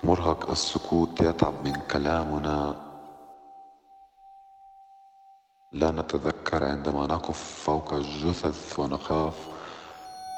مرهق السكوت يتعب من كلامنا. لا نتذكر عندما نقف فوق الجثث ونخاف